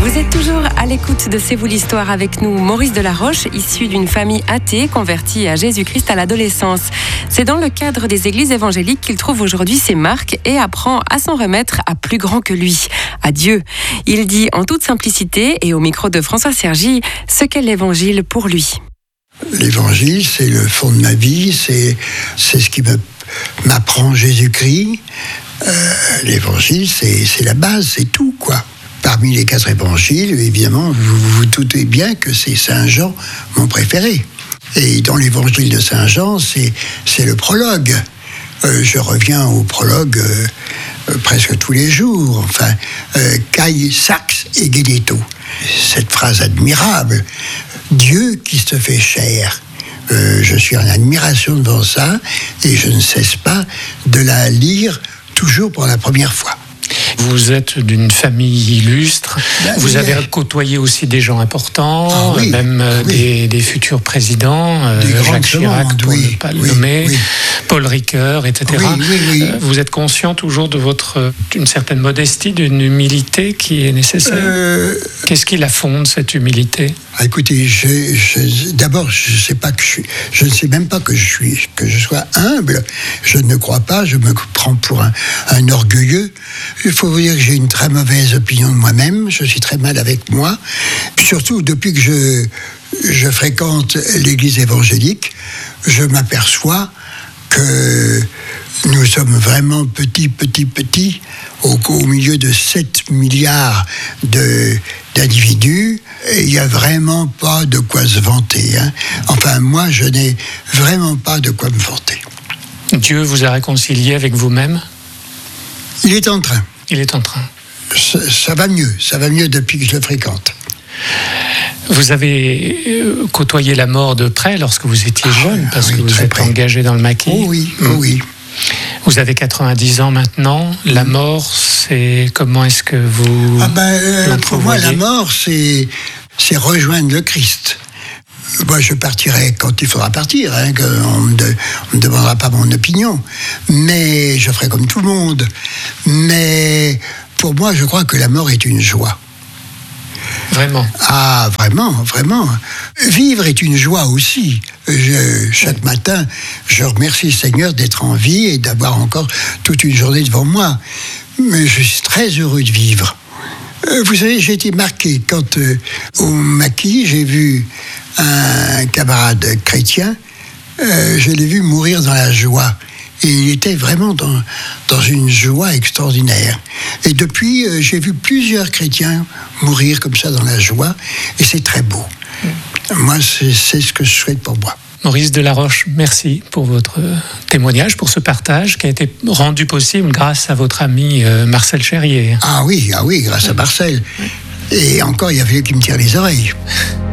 Vous êtes toujours à l'écoute de C'est vous l'histoire avec nous, Maurice Delaroche, issu d'une famille athée convertie à Jésus-Christ à l'adolescence. C'est dans le cadre des églises évangéliques qu'il trouve aujourd'hui ses marques et apprend à s'en remettre à plus grand que lui, à Dieu. Il dit en toute simplicité et au micro de François Sergi ce qu'est l'évangile pour lui. L'évangile, c'est le fond de ma vie, c'est ce qui m'apprend Jésus-Christ. L'évangile, c'est la base, c'est tout, quoi. Parmi les 4 évangiles, évidemment, vous vous doutez bien que c'est Saint Jean, mon préféré. Et dans l'évangile de Saint Jean, c'est le prologue. Je reviens au prologue presque tous les jours. Enfin, Kai, Sax et Gedeto. Cette phrase admirable. Dieu qui se fait chair. Je suis en admiration devant ça et je ne cesse pas de la lire toujours pour la première fois. Vous êtes d'une famille illustre, vous avez côtoyé aussi des gens importants, des futurs présidents, Jacques Chirac pour ne pas le nommer, Paul Ricoeur, etc. Vous êtes conscient toujours d'une certaine modestie, d'une humilité qui est nécessaire. Qu'est-ce qui la fonde, cette humilité ? Écoutez, d'abord, je ne sais même pas que je sois humble. Je ne crois pas, je me prends pour un orgueilleux. Il faut vous dire que j'ai une très mauvaise opinion de moi-même. Je suis très mal avec moi. Puis surtout, depuis que je fréquente l'église évangélique, je m'aperçois que nous sommes vraiment petits, au milieu de 7 milliards d'individus. Et il n'y a vraiment pas de quoi se vanter. Enfin, moi, je n'ai vraiment pas de quoi me vanter. Dieu vous a réconcilié avec vous-même ? Il est en train. Ça va mieux depuis que je le fréquente. Vous avez côtoyé la mort de près lorsque vous étiez jeune, parce que vous êtes engagé dans le maquis. Oui. Vous avez 90 ans maintenant. La mort, comment est-ce que vous pour moi, la mort, c'est rejoindre le Christ. Moi, je partirai quand il faudra partir, on ne me demandera pas mon opinion, mais je ferai comme tout le monde. Mais pour moi, je crois que la mort est une joie. Vraiment ? Ah, vraiment. Vivre est une joie aussi. Chaque matin, je remercie le Seigneur d'être en vie et d'avoir encore toute une journée devant moi. Mais je suis très heureux de vivre. Vous savez, j'ai été marqué quand au maquis, j'ai vu un camarade chrétien, je l'ai vu mourir dans la joie. Et il était vraiment dans une joie extraordinaire. Et depuis, j'ai vu plusieurs chrétiens mourir comme ça dans la joie, et c'est très beau. Moi, c'est ce que je souhaite pour moi. Maurice Delaroche, merci pour votre témoignage, pour ce partage qui a été rendu possible grâce à votre ami Marcel Cherrier. Ah oui, grâce à Marcel. Et encore, il y a fallu qu'il me tire les oreilles.